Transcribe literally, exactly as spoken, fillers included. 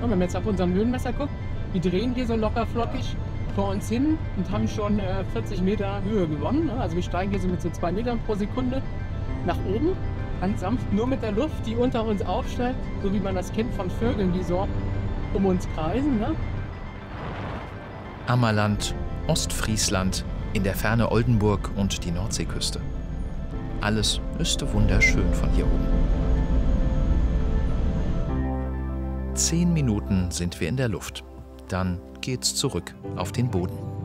Wenn man jetzt auf unseren Höhenmesser guckt, die drehen hier so locker flockig vor uns hin und haben schon äh, vierzig Meter Höhe gewonnen. Ne? Also wir steigen hier so mit so zwei Metern pro Sekunde nach oben, ganz sanft, nur mit der Luft, die unter uns aufsteigt, so wie man das kennt von Vögeln, die so um uns kreisen. Ne? Ammerland, Ostfriesland, in der Ferne Oldenburg und die Nordseeküste. Alles ist wunderschön von hier oben. Zehn Minuten sind wir in der Luft. Dann geht's zurück auf den Boden.